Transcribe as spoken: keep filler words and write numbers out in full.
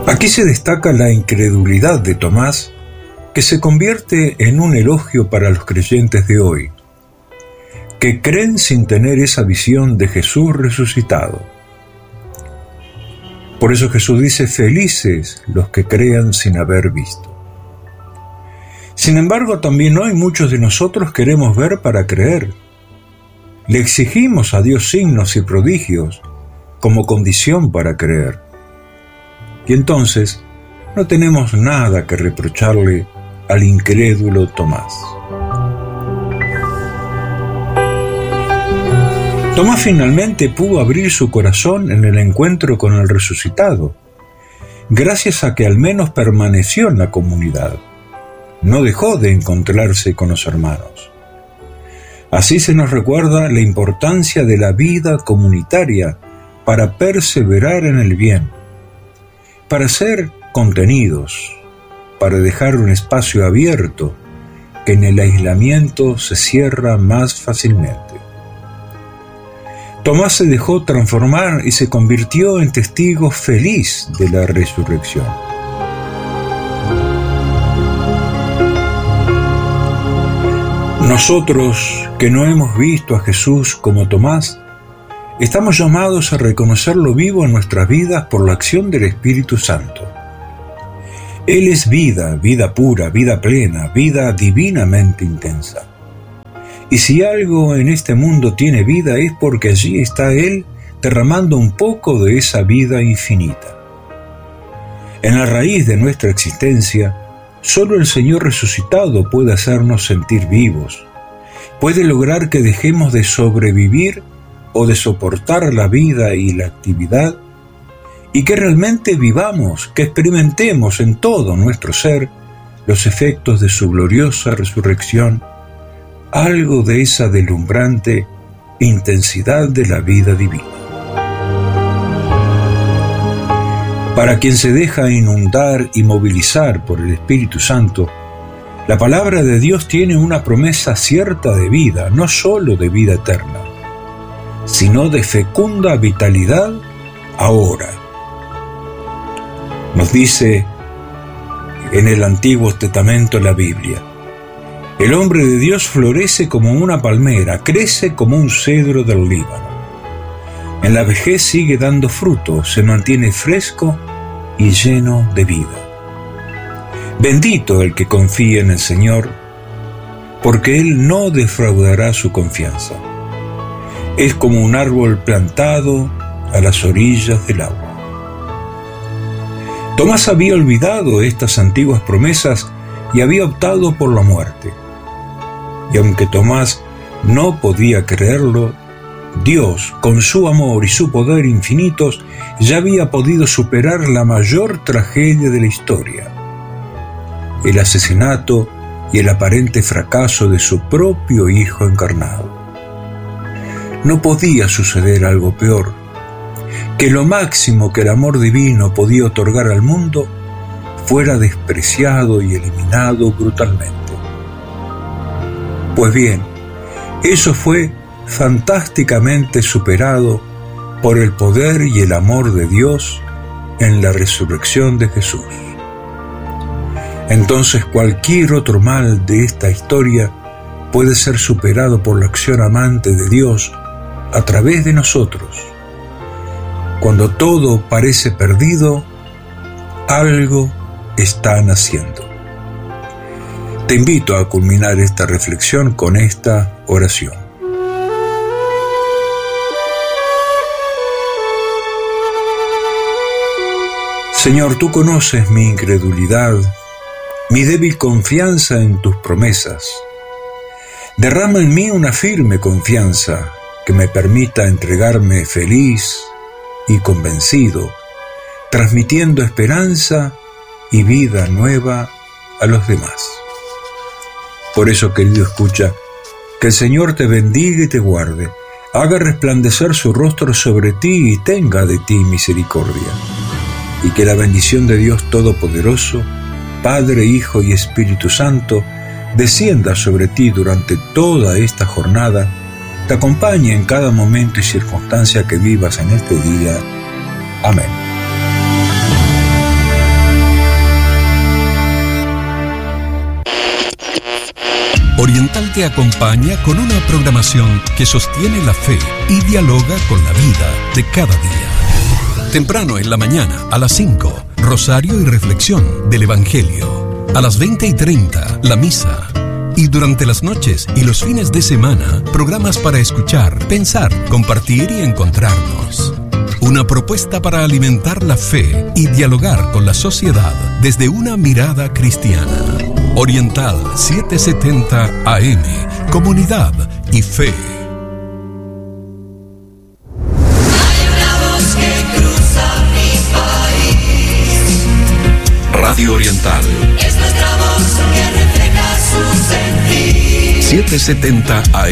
Aquí se destaca la incredulidad de Tomás, que se convierte en un elogio para los creyentes de hoy, que creen sin tener esa visión de Jesús resucitado. Por eso Jesús dice: felices los que crean sin haber visto. Sin embargo, también hoy muchos de nosotros queremos ver para creer. Le exigimos a Dios signos y prodigios como condición para creer. Y entonces no tenemos nada que reprocharle al incrédulo Tomás. Tomás finalmente pudo abrir su corazón en el encuentro con el resucitado, gracias a que al menos permaneció en la comunidad. No dejó de encontrarse con los hermanos. Así se nos recuerda la importancia de la vida comunitaria para perseverar en el bien, para ser contenidos, para dejar un espacio abierto que en el aislamiento se cierra más fácilmente. Tomás se dejó transformar y se convirtió en testigo feliz de la resurrección. Nosotros, que no hemos visto a Jesús como Tomás, estamos llamados a reconocerlo vivo en nuestras vidas por la acción del Espíritu Santo. Él es vida, vida pura, vida plena, vida divinamente intensa. Y si algo en este mundo tiene vida es porque allí está Él derramando un poco de esa vida infinita. En la raíz de nuestra existencia, solo el Señor resucitado puede hacernos sentir vivos, puede lograr que dejemos de sobrevivir o de soportar la vida y la actividad, y que realmente vivamos, que experimentemos en todo nuestro ser los efectos de su gloriosa resurrección, algo de esa deslumbrante intensidad de la vida divina. Para quien se deja inundar y movilizar por el Espíritu Santo, la palabra de Dios tiene una promesa cierta de vida, no solo de vida eterna, sino de fecunda vitalidad ahora. Nos dice en el Antiguo Testamento la Biblia: el hombre de Dios florece como una palmera, crece como un cedro del Líbano. En la vejez sigue dando fruto, se mantiene fresco y lleno de vida. Bendito el que confía en el Señor, porque Él no defraudará su confianza. Es como un árbol plantado a las orillas del agua. Tomás había olvidado estas antiguas promesas y había optado por la muerte. Y aunque Tomás no podía creerlo, Dios, con su amor y su poder infinitos, ya había podido superar la mayor tragedia de la historia: el asesinato y el aparente fracaso de su propio Hijo encarnado. No podía suceder algo peor, que lo máximo que el amor divino podía otorgar al mundo fuera despreciado y eliminado brutalmente. Pues bien, eso fue fantásticamente superado por el poder y el amor de Dios en la resurrección de Jesús. Entonces cualquier otro mal de esta historia puede ser superado por la acción amante de Dios a través de nosotros. Cuando todo parece perdido, algo está naciendo. Te invito a culminar esta reflexión con esta oración. Señor, tú conoces mi incredulidad, mi débil confianza en tus promesas. Derrama en mí una firme confianza que me permita entregarme feliz y convencido, transmitiendo esperanza y vida nueva a los demás. Por eso, querido escucha, que el Señor te bendiga y te guarde, haga resplandecer su rostro sobre ti y tenga de ti misericordia. Y que la bendición de Dios Todopoderoso, Padre, Hijo y Espíritu Santo, descienda sobre ti durante toda esta jornada, te acompañe en cada momento y circunstancia que vivas en este día. Amén. Oriental te acompaña con una programación que sostiene la fe y dialoga con la vida de cada día. Temprano en la mañana, a las cinco, rosario y reflexión del Evangelio. A las veinte y treinta, la misa. Y durante las noches y los fines de semana, programas para escuchar, pensar, compartir y encontrarnos. Una propuesta para alimentar la fe y dialogar con la sociedad desde una mirada cristiana. Oriental setecientos setenta A M, comunidad y fe. Hay una voz que cruza mi país. Radio Oriental. Es nuestra voz que refleja su sentir. setecientos setenta A M.